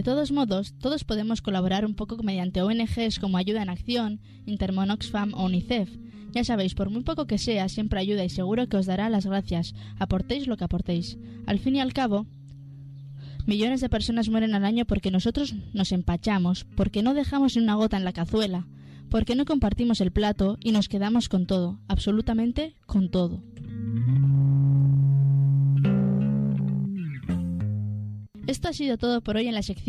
De todos modos, todos podemos colaborar un poco mediante ONGs como Ayuda en Acción, Intermon Oxfam o UNICEF. Ya sabéis, por muy poco que sea, siempre ayuda y seguro que os dará las gracias, aportéis lo que aportéis. Al fin y al cabo, millones de personas mueren al año porque nosotros nos empachamos, porque no dejamos ni una gota en la cazuela, porque no compartimos el plato y nos quedamos con todo, absolutamente con todo. Esto ha sido todo por hoy en la sección